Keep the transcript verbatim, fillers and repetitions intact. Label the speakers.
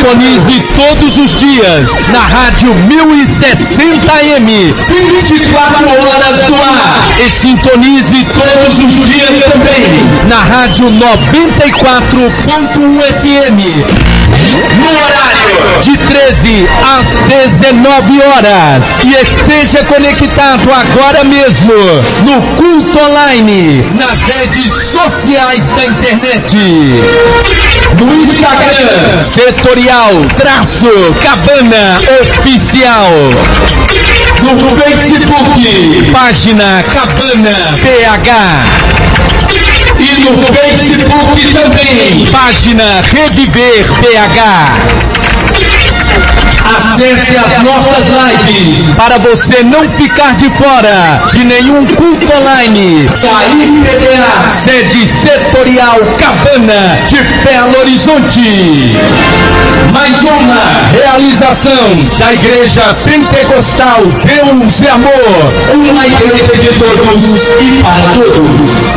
Speaker 1: Sintonize todos os dias na Rádio mil e sessenta A M, vinte e quatro horas no ar. E sintonize todos os dias também na Rádio noventa e quatro ponto um F M. No horário de treze às dezenove horas. E esteja conectado agora mesmo no Culto Online, nas redes sociais da internet. No Instagram, Setorial Traço Cabana Oficial. No Facebook, página Cabana P H. E no Facebook também, página Reviver P H. Acesse as nossas lives para você não ficar de fora de nenhum culto online. A I P D A, sede Setorial Cabana de Belo Horizonte. Mais uma realização da Igreja Pentecostal Deus e Amor, uma igreja de todos e para todos.